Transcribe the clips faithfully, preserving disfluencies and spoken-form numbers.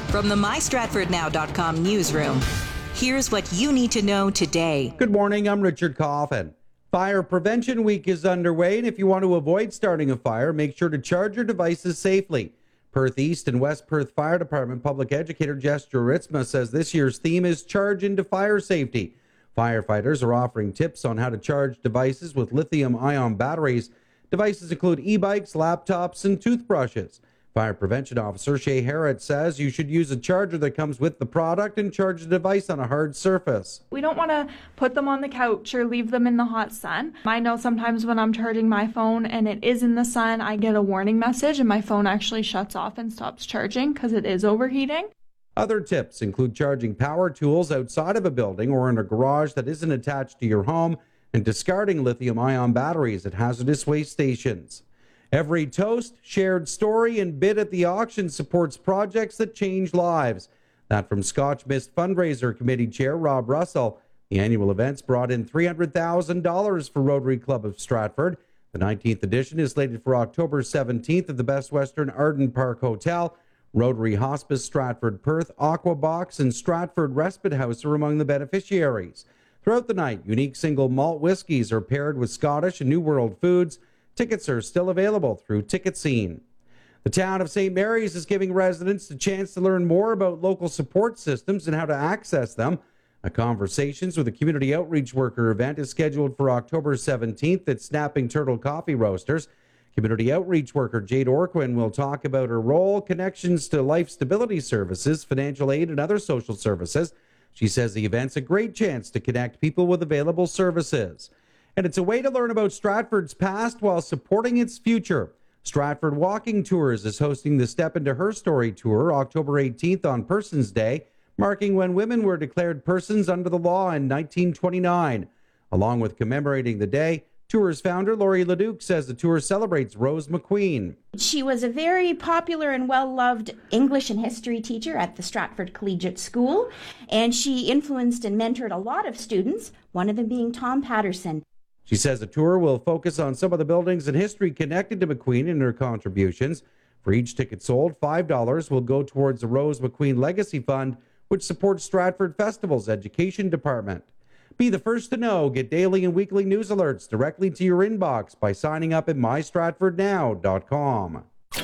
From the my stratford now dot com newsroom, here's what you need to know today. Good morning, I'm Richard Coffin. Fire Prevention Week is underway, and if you want to avoid starting a fire, make sure to charge your devices safely. Perth East and West Perth Fire Department public educator Jess Juritsma says this year's theme is Charge into Fire Safety. Firefighters are offering tips on how to charge devices with lithium-ion batteries. Devices include e-bikes, laptops, and toothbrushes. Fire Prevention Officer Shay Harrod says you should use a charger that comes with the product and charge the device on a hard surface. We don't want to put them on the couch or leave them in the hot sun. I know sometimes when I'm charging my phone and it is in the sun, I get a warning message and my phone actually shuts off and stops charging because it is overheating. Other tips include charging power tools outside of a building or in a garage that isn't attached to your home and discarding lithium-ion batteries at hazardous waste stations. Every toast, shared story, and bid at the auction supports projects that change lives. That from Scotch Mist Fundraiser Committee Chair Rob Russell. The annual events brought in three hundred thousand dollars for Rotary Club of Stratford. The nineteenth edition is slated for October seventeenth at the Best Western Arden Park Hotel. Rotary Hospice Stratford Perth, Aquabox, and Stratford Respite House are among the beneficiaries. Throughout the night, unique single malt whiskies are paired with Scottish and New World foods. Tickets are still available through Ticket Scene. The town of Saint Mary's is giving residents a chance to learn more about local support systems and how to access them. A Conversations with a Community Outreach Worker event is scheduled for October seventeenth at Snapping Turtle Coffee Roasters. Community Outreach Worker Jade Orquin will talk about her role, connections to life stability services, financial aid, and other social services. She says the event's a great chance to connect people with available services. And it's a way to learn about Stratford's past while supporting its future. Stratford Walking Tours is hosting the Step Into Her Story Tour October eighteenth on Persons Day, marking when women were declared persons under the law in nineteen twenty-nine. Along with commemorating the day, Tour's founder Laurie Leduc says the tour celebrates Rose McQueen. She was a very popular and well-loved English and history teacher at the Stratford Collegiate School, and she influenced and mentored a lot of students, one of them being Tom Patterson. She says the tour will focus on some of the buildings and history connected to McQueen and her contributions. For each ticket sold, five dollars will go towards the Rose McQueen Legacy Fund, which supports Stratford Festival's education department. Be the first to know. Get daily and weekly news alerts directly to your inbox by signing up at my stratford now dot com.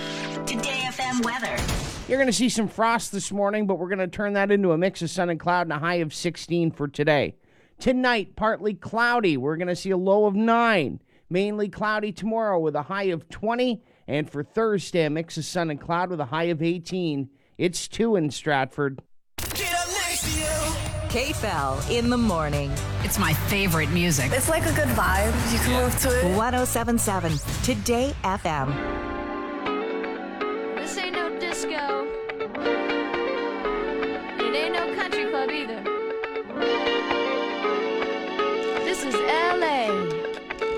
Today F M weather. You're going to see some frost this morning, but we're going to turn that into a mix of sun and cloud and a high of sixteen for today. Tonight, partly cloudy. We're going to see a low of nine. Mainly cloudy tomorrow with a high of twenty. And for Thursday, a mix of sun and cloud with a high of eighteen. It's two in Stratford. K F L in the morning. It's my favorite music. It's like a good vibe. You can move to it. one oh seven point seven Today F M.